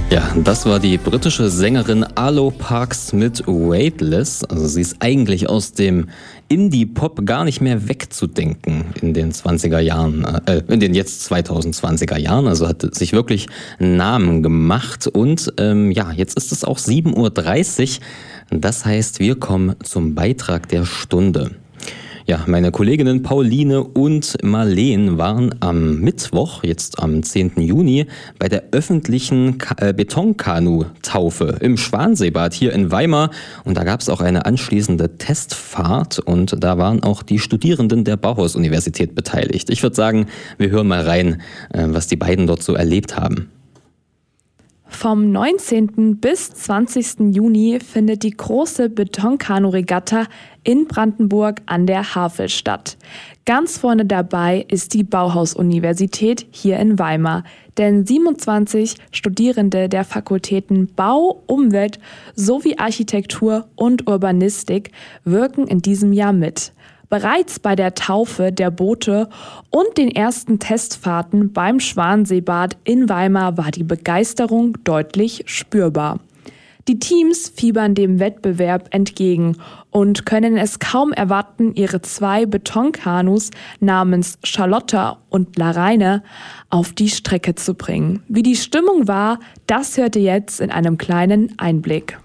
Ja, das war die britische Sängerin Arlo Parks mit Weightless. Also sie ist eigentlich aus dem Indie-Pop gar nicht mehr wegzudenken in den 20er Jahren, in den jetzt 2020er Jahren. Also hat sich wirklich einen Namen gemacht. Und jetzt ist es auch 7:30 Uhr. Das heißt, wir kommen zum Beitrag der Stunde. Ja, meine Kolleginnen Pauline und Marleen waren am Mittwoch, jetzt am 10. Juni, bei der öffentlichen Betonkanu-Taufe im Schwanseebad hier in Weimar. Und da gab es auch eine anschließende Testfahrt und da waren auch die Studierenden der Bauhaus-Universität beteiligt. Ich würde sagen, wir hören mal rein, was die beiden dort so erlebt haben. Vom 19. bis 20. Juni findet die große Betonkanu-Regatta in Brandenburg an der Havel statt. Ganz vorne dabei ist die Bauhaus-Universität hier in Weimar, denn 27 Studierende der Fakultäten Bau, Umwelt sowie Architektur und Urbanistik wirken in diesem Jahr mit. Bereits bei der Taufe der Boote und den ersten Testfahrten beim Schwanseebad in Weimar war die Begeisterung deutlich spürbar. Die Teams fiebern dem Wettbewerb entgegen und können es kaum erwarten, ihre 2 Betonkanus namens Charlotta und Lareine auf die Strecke zu bringen. Wie die Stimmung war, das hört ihr jetzt in einem kleinen Einblick.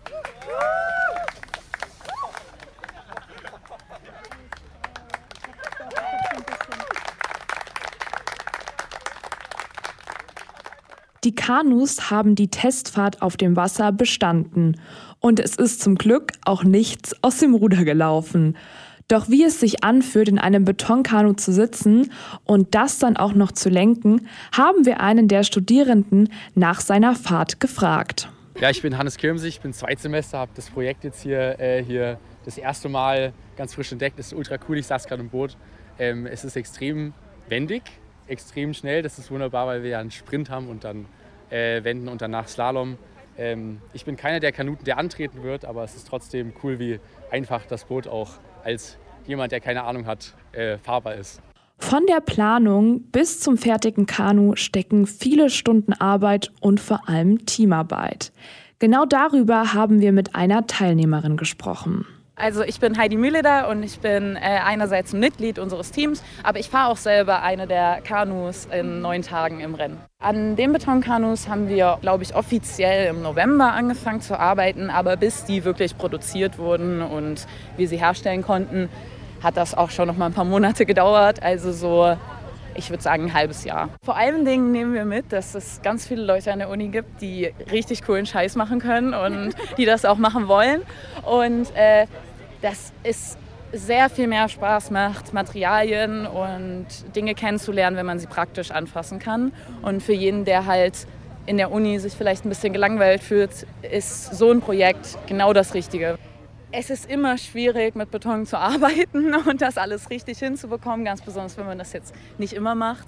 Die Kanus haben die Testfahrt auf dem Wasser bestanden und es ist zum Glück auch nichts aus dem Ruder gelaufen. Doch wie es sich anfühlt, in einem Betonkanu zu sitzen und das dann auch noch zu lenken, haben wir einen der Studierenden nach seiner Fahrt gefragt. Ja, ich bin Hannes Kirmsig, ich bin Zweitsemester, habe das Projekt jetzt hier das erste Mal ganz frisch entdeckt. Das ist ultra cool, ich saß gerade im Boot. Es ist extrem wendig, extrem schnell. Das ist wunderbar, weil wir ja einen Sprint haben und dann wenden und danach Slalom. Ich bin keiner der Kanuten, der antreten wird, aber es ist trotzdem cool, wie einfach das Boot auch als jemand, der keine Ahnung hat, fahrbar ist. Von der Planung bis zum fertigen Kanu stecken viele Stunden Arbeit und vor allem Teamarbeit. Genau darüber haben wir mit einer Teilnehmerin gesprochen. Also ich bin Heidi Mühleder und ich bin einerseits ein Mitglied unseres Teams, aber ich fahre auch selber eine der Kanus in 9 Tagen im Rennen. An den Betonkanus haben wir, glaube ich, offiziell im November angefangen zu arbeiten, aber bis die wirklich produziert wurden und wir sie herstellen konnten, hat das auch schon noch mal ein paar Monate gedauert, also so, ich würde sagen, ein halbes Jahr. Vor allen Dingen nehmen wir mit, dass es ganz viele Leute an der Uni gibt, die richtig coolen Scheiß machen können und die das auch machen wollen. Und dass es sehr viel mehr Spaß macht, Materialien und Dinge kennenzulernen, wenn man sie praktisch anfassen kann. Und für jeden, der halt in der Uni sich vielleicht ein bisschen gelangweilt fühlt, ist so ein Projekt genau das Richtige. Es ist immer schwierig, mit Beton zu arbeiten und das alles richtig hinzubekommen, ganz besonders, wenn man das jetzt nicht immer macht.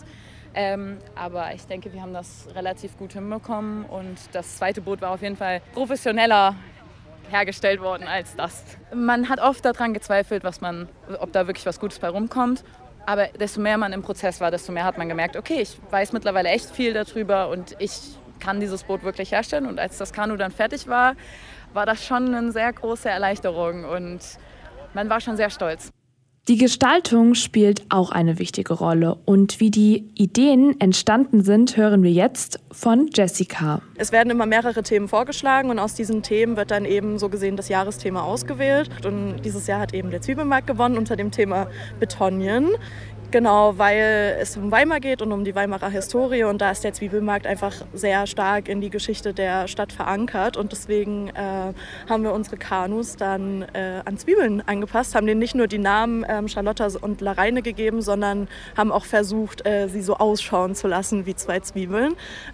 Aber ich denke, wir haben das relativ gut hinbekommen und das zweite Boot war auf jeden Fall professioneller hergestellt worden als das. Man hat oft daran gezweifelt, ob da wirklich was Gutes bei rumkommt. Aber desto mehr man im Prozess war, desto mehr hat man gemerkt, okay, ich weiß mittlerweile echt viel darüber und ich kann dieses Boot wirklich herstellen. Und als das Kanu dann fertig war, war das schon eine sehr große Erleichterung und man war schon sehr stolz. Die Gestaltung spielt auch eine wichtige Rolle und wie die Ideen entstanden sind, hören wir jetzt von Jessica. Es werden immer mehrere Themen vorgeschlagen und aus diesen Themen wird dann eben so gesehen das Jahresthema ausgewählt. Und dieses Jahr hat eben der Zwiebelmarkt gewonnen unter dem Thema Betonien. Genau, weil es um Weimar geht und um die Weimarer Historie und da ist der Zwiebelmarkt einfach sehr stark in die Geschichte der Stadt verankert und deswegen haben wir unsere Kanus dann an Zwiebeln angepasst, haben denen nicht nur die Namen Charlotta und Lareine gegeben, sondern haben auch versucht, sie so ausschauen zu lassen wie 2 Zwiebeln.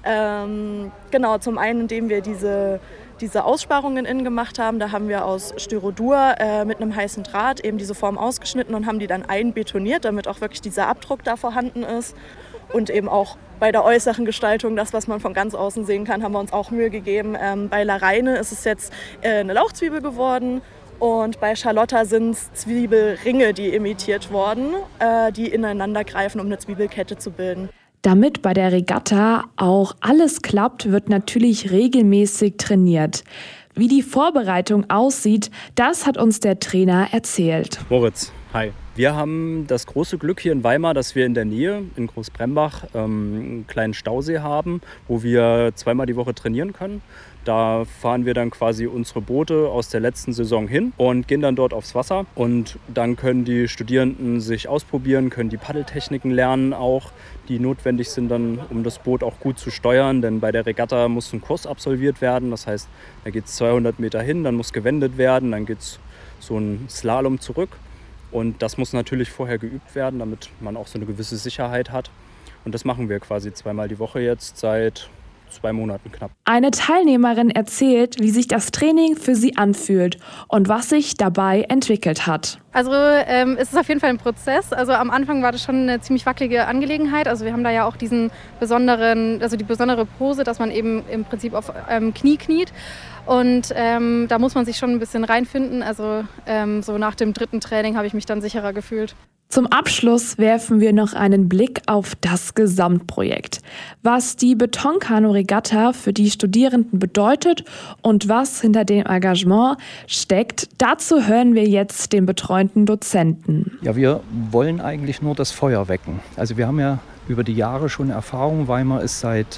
Genau, zum einen, indem wir diese Aussparungen innen gemacht haben. Da haben wir aus Styrodur mit einem heißen Draht eben diese Form ausgeschnitten und haben die dann einbetoniert, damit auch wirklich dieser Abdruck da vorhanden ist. Und eben auch bei der äußeren Gestaltung, das, was man von ganz außen sehen kann, haben wir uns auch Mühe gegeben. Bei Lareine ist es jetzt eine Lauchzwiebel geworden. Und bei Charlotta sind es Zwiebelringe, die imitiert wurden, die ineinander greifen, um eine Zwiebelkette zu bilden. Damit bei der Regatta auch alles klappt, wird natürlich regelmäßig trainiert. Wie die Vorbereitung aussieht, das hat uns der Trainer erzählt. Moritz, hi. Wir haben das große Glück hier in Weimar, dass wir in der Nähe, in Großbrembach, einen kleinen Stausee haben, wo wir zweimal die Woche trainieren können. Da fahren wir dann quasi unsere Boote aus der letzten Saison hin und gehen dann dort aufs Wasser. Und dann können die Studierenden sich ausprobieren, können die Paddeltechniken lernen auch, die notwendig sind dann, um das Boot auch gut zu steuern. Denn bei der Regatta muss ein Kurs absolviert werden. Das heißt, da geht es 200 Meter hin, dann muss gewendet werden, dann geht es so ein Slalom zurück. Und das muss natürlich vorher geübt werden, damit man auch so eine gewisse Sicherheit hat. Und das machen wir quasi zweimal die Woche jetzt seit 2 Monaten knapp. Eine Teilnehmerin erzählt, wie sich das Training für sie anfühlt und was sich dabei entwickelt hat. Also es ist auf jeden Fall ein Prozess. Also am Anfang war das schon eine ziemlich wackelige Angelegenheit. Also wir haben da ja auch die besondere Pose, dass man eben im Prinzip auf Knie kniet. Und da muss man sich schon ein bisschen reinfinden. Also so nach dem 3. Training habe ich mich dann sicherer gefühlt. Zum Abschluss werfen wir noch einen Blick auf das Gesamtprojekt. Was die Betonkanu-Regatta für die Studierenden bedeutet und was hinter dem Engagement steckt, dazu hören wir jetzt den betreuenden Dozenten. Ja, wir wollen eigentlich nur das Feuer wecken. Also wir haben ja über die Jahre schon Erfahrung. Weimar ist seit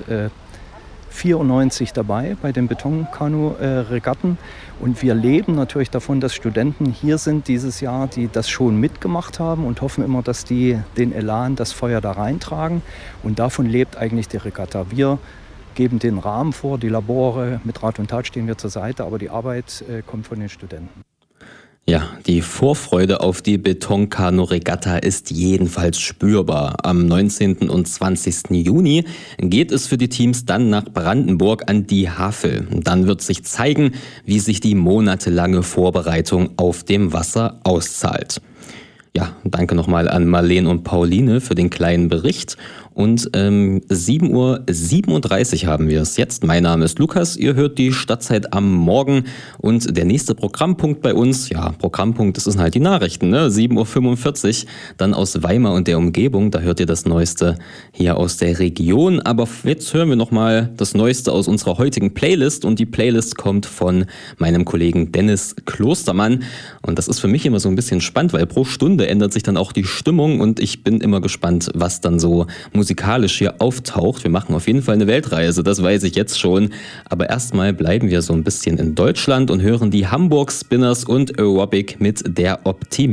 1994 dabei bei den Betonkanu-Regatten. Und wir leben natürlich davon, dass Studenten hier sind dieses Jahr, die das schon mitgemacht haben und hoffen immer, dass die den Elan, das Feuer da reintragen. Und davon lebt eigentlich die Regatta. Wir geben den Rahmen vor, die Labore, mit Rat und Tat stehen wir zur Seite, aber die Arbeit kommt von den Studenten. Ja, die Vorfreude auf die Betonkanu-Regatta ist jedenfalls spürbar. Am 19. und 20. Juni geht es für die Teams dann nach Brandenburg an die Havel. Dann wird sich zeigen, wie sich die monatelange Vorbereitung auf dem Wasser auszahlt. Ja, danke nochmal an Marleen und Pauline für den kleinen Bericht. Und 7:37 Uhr haben wir es jetzt. Mein Name ist Lukas, ihr hört die Stadtzeit am Morgen. Und der nächste Programmpunkt bei uns, ja, Programmpunkt, das sind halt die Nachrichten, ne? 7:45 Uhr, dann aus Weimar und der Umgebung. Da hört ihr das Neueste hier aus der Region. Aber jetzt hören wir nochmal das Neueste aus unserer heutigen Playlist. Und die Playlist kommt von meinem Kollegen Dennis Klostermann. Und das ist für mich immer so ein bisschen spannend, weil pro Stunde ändert sich dann auch die Stimmung. Und ich bin immer gespannt, was dann so musikalisch hier auftaucht. Wir machen auf jeden Fall eine Weltreise, das weiß ich jetzt schon. Aber erstmal bleiben wir so ein bisschen in Deutschland und hören die Hamburg Spinners und Aerobic mit der Optimist.